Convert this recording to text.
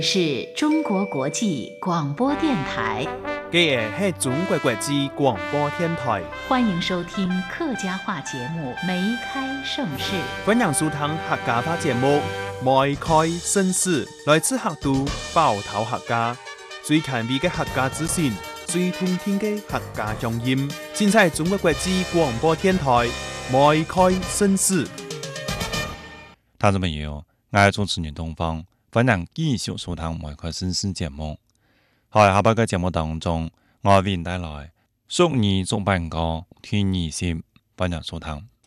是中国国际广播电台。 这个是中国国际广播电台。 欢迎收听客家话节目《梅开盛世》。 欢迎收听客家话节目《梅开盛世》，来自客都包头客家，最前卫的客家资讯，最通天的客家乡音，尽在中国国际广播电台《梅开盛世》。 听众朋友，我是主持人东方。欢迎繼續收聽《梅開盛世》節目。喺下邊嘅節目當中，我為您帶來《淑女做伴歌》天意線，歡迎收聽。